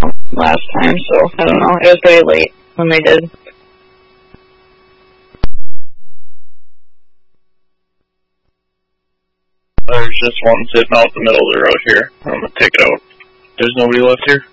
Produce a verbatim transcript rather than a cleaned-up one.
last time, so I don't know. It was very late when they did. There's just one sitting out in the middle of the road here. I'm gonna take it out. There's nobody left here?